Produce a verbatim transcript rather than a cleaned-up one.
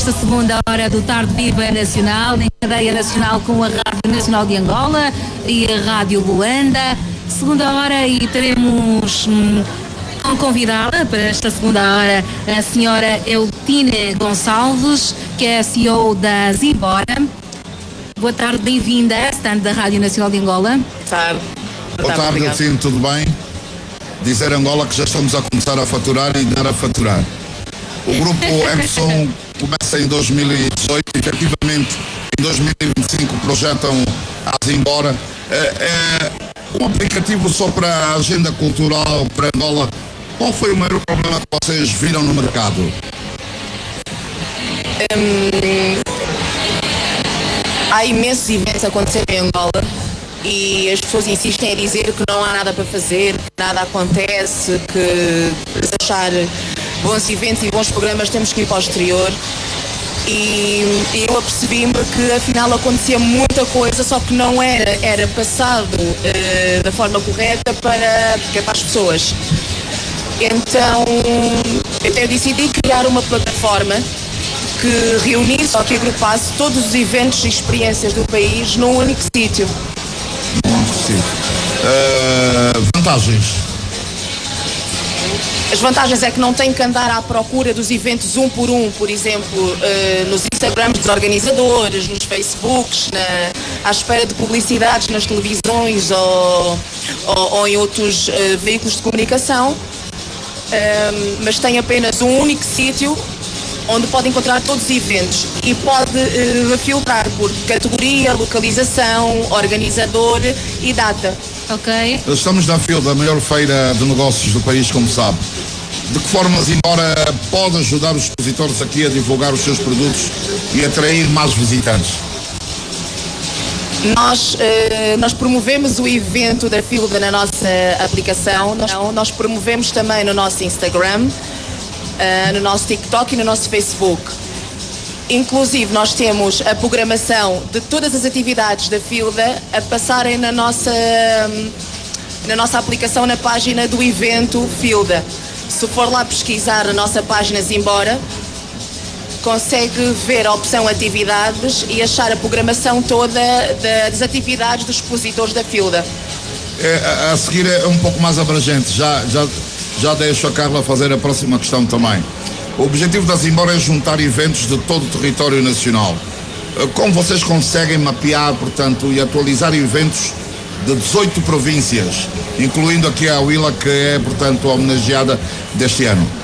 Esta segunda hora do Tarde Viva Nacional, em cadeia nacional com a Rádio Nacional de Angola e a Rádio Luanda. Segunda hora e teremos hum, como convidada para esta segunda hora a senhora Eltine Gonçalves, que é a C E O da Zimbora. Boa tarde, bem-vinda à stand da Rádio Nacional de Angola. Boa tarde. Boa tarde, Eltine, tudo bem? Dizer Angola que já estamos a começar a faturar e dar a faturar. O grupo Emerson começa em dois mil e dezoito, efetivamente em dois mil e vinte e cinco projetam a Zimbora. É, é um aplicativo só para a agenda cultural para Angola. Qual foi o maior problema que vocês viram no mercado? Hum, há imensos eventos a acontecer em Angola e as pessoas insistem em dizer que não há nada para fazer, que nada acontece, que para achar bons eventos e bons programas temos que ir para o exterior. E eu apercebi-me que afinal acontecia muita coisa, só que não era, era passado uh, da forma correta para, para as pessoas. Então eu decidi criar uma plataforma que reunisse ou que agrupasse todos os eventos e experiências do país num único sítio. Num único sítio. Uh, vantagens? As vantagens é que não tem que andar à procura dos eventos um por um, por exemplo, uh, nos Instagrams dos organizadores, nos Facebooks, na, à espera de publicidades nas televisões ou, ou, ou em outros uh, veículos de comunicação, um, mas tem apenas um único sítio onde pode encontrar todos os eventos e pode uh, filtrar por categoria, localização, organizador e data. Ok. Estamos na fila da maior feira de negócios do país, como sabe. De que forma a Zimbora pode ajudar os expositores aqui a divulgar os seus produtos e atrair mais visitantes? Nós, uh, nós promovemos o evento da Filda na nossa aplicação, nós, nós promovemos também no nosso Instagram, uh, no nosso TikTok e no nosso Facebook. Inclusive, nós temos a programação de todas as atividades da Filda a passarem na nossa, na nossa aplicação, na página do evento Filda. Se for lá pesquisar a nossa página Zimbora, consegue ver a opção atividades e achar a programação toda das atividades dos expositores da Filda. É, a, a seguir é um pouco mais abrangente, já, já, já deixo a Carla fazer a próxima questão também. O objetivo da Zimbora é juntar eventos de todo o território nacional. Como vocês conseguem mapear, portanto, e atualizar eventos de dezoito províncias, incluindo aqui a Huila, que é, portanto, homenageada deste ano?